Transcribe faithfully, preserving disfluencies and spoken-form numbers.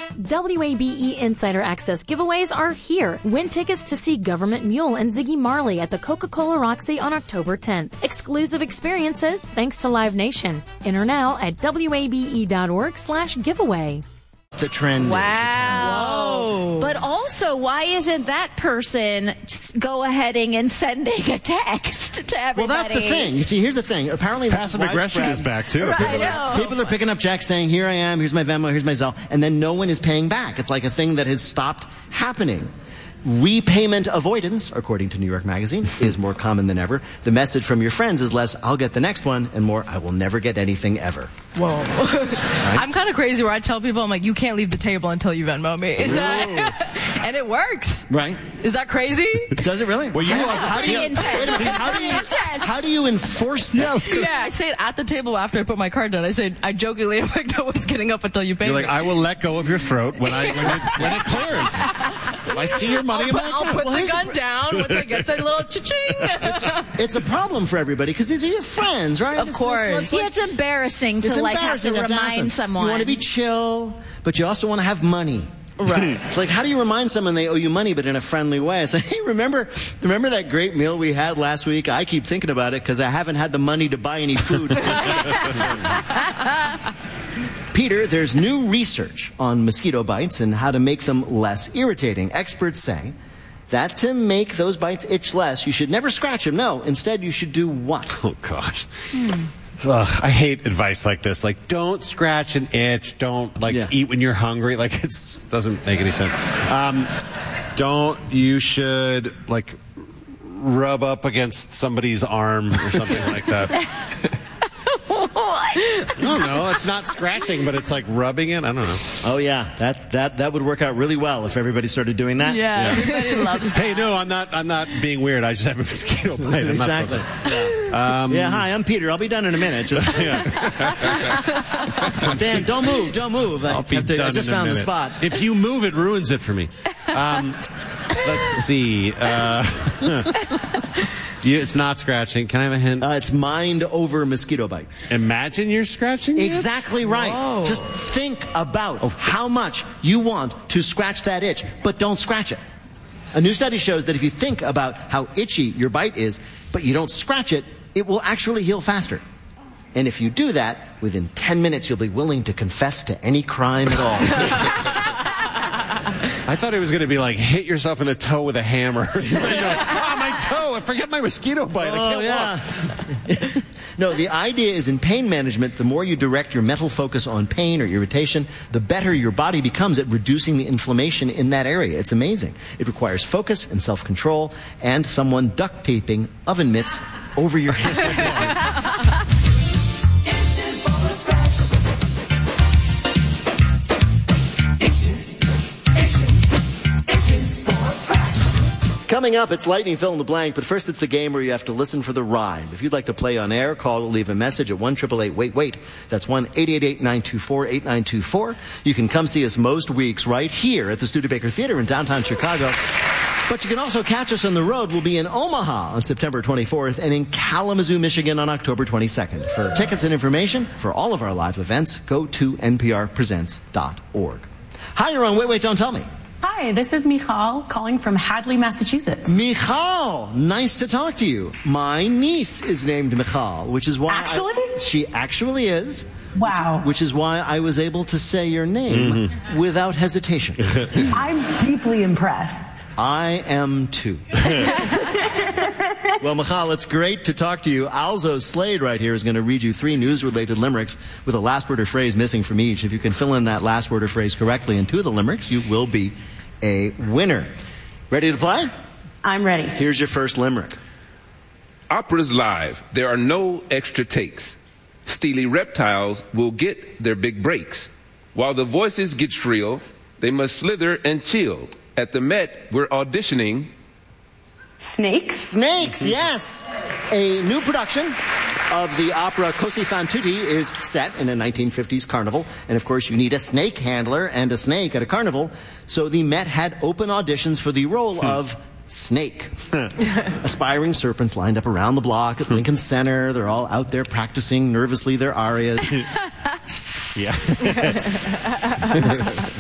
W A B E Insider Access giveaways are here. Win tickets to see Government Mule and Ziggy Marley at the Coca-Cola Roxy on October tenth. Exclusive experiences thanks to Live Nation. Enter now at W A B E dot org slash giveaway. The trend. Wow. But also, why isn't that person just go ahead and sending a text to everybody? Well, that's the thing. You see, here's the thing. Apparently, passive aggression is back too. Right, people, I know. people are picking up checks saying, "Here I am. Here's my Venmo. Here's my Zelle," and then no one is paying back. It's like a thing that has stopped happening. Repayment avoidance, according to New York Magazine, is more common than ever. The message from your friends is less, "I'll get the next one," and more, "I will never get anything ever." Whoa. Right? I'm kind of crazy where I tell people, I'm like, you can't leave the table until you Venmo me. Is that, and it works. Right. Is that crazy? Does it really? Well, you That's also, pretty yeah, intense. Wait a minute, how do you, Intense. how do you enforce that? Yeah, I say it at the table after I put my card down. I say, I jokingly, I'm like, no one's getting up until you pay you're me. like, I will let go of your throat when I when it, when it clears. If I see your money I'll in put, my I'll account. put the gun down once I get the little cha-ching. It's a problem for everybody because these are your friends, right? Of It's- course. It's, it's Yeah, like, it's embarrassing to it's like embarrassing. have to You have to ask them. remind someone. You want to be chill, but you also want to have money. Right. It's like, how do you remind someone they owe you money, but in a friendly way? I say, hey, remember, remember that great meal we had last week? I keep thinking about it because I haven't had the money to buy any food since. Peter, there's new research on mosquito bites and how to make them less irritating. Experts say that to make those bites itch less, you should never scratch them. No, instead you should do what? Oh, gosh. Hmm. Ugh, I hate advice like this. Like, don't scratch an itch. Don't, like, Yeah. eat when you're hungry. Like, it doesn't make any sense. Um, don't, you should, like, rub up against somebody's arm or something like that. What? I don't know. It's not scratching, but it's like rubbing it. I don't know. Oh, yeah. That's, that, that would work out really well if everybody started doing that. Yeah, everybody loves that. Hey, no, I'm not. I'm not being weird. I just have a mosquito bite. I'm not Exactly. supposed to- Um, Yeah, hi, I'm Peter. I'll be done in a minute. Just, Stan, don't move, don't move. I, I'll be have to, done I just in a found the minute. spot. If you move, it ruins it for me. Um, let's see. Uh, you, it's not scratching. Can I have a hint? Uh, it's mind over mosquito bite. Imagine you're scratching it? Exactly right. Whoa. Just think about how much you want to scratch that itch, but don't scratch it. A new study shows that if you think about how itchy your bite is, but you don't scratch it, it will actually heal faster. And if you do that, within ten minutes you'll be willing to confess to any crime at all. I thought it was going to be like hit yourself in the toe with a hammer. Or something. You know, oh, my toe! I forget my mosquito bite. I Oh, can't yeah. No, the idea is in pain management, the more you direct your mental focus on pain or irritation, the better your body becomes at reducing the inflammation in that area. It's amazing. It requires focus and self-control and someone duct taping oven mitts over your head. Coming up, it's Lightning Fill in the Blank, but first it's the game where you have to listen for the rhyme. If you'd like to play on air, call or leave a message at one eight eight eight wait wait. That's one eight eight eight nine two four eight nine two four. You can come see us most weeks right here at the Studebaker Theater in downtown Chicago. But you can also catch us on the road. We'll be in Omaha on September twenty-fourth and in Kalamazoo, Michigan on October twenty-second. For tickets and information for all of our live events, go to N P R presents dot org. Hi, you're on Wait, Wait, Don't Tell Me. Hi, this is Michal calling from Hadley, Massachusetts. Michal, nice to talk to you. My niece is named Michal, which is why... Actually? I, she actually is. Wow. Which is why I was able to say your name mm-hmm. without hesitation. I'm deeply impressed. I am too. Well, Michal, it's great to talk to you. Alzo Slade right here is going to read you three news-related limericks with a last word or phrase missing from each. If you can fill in that last word or phrase correctly in two of the limericks, you will be a winner. Ready to play? I'm ready. Here's your first limerick. Opera's live. There are no extra takes. Steely reptiles will get their big breaks. While the voices get shrill, they must slither and chill. At the Met, we're auditioning... Snakes? Snakes, yes. A new production of the opera Così fan tutti is set in a nineteen fifties carnival. And of course, you need a snake handler and a snake at a carnival. So the Met had open auditions for the role of Snake. Aspiring serpents lined up around the block at Lincoln Center. They're all out there practicing nervously their arias. Yeah.